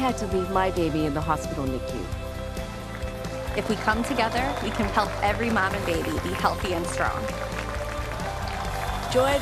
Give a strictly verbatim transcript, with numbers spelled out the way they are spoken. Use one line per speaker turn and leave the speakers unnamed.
had to leave my baby in the hospital N I C U.
If we come together, we can help every mom and baby be healthy and strong.
Joy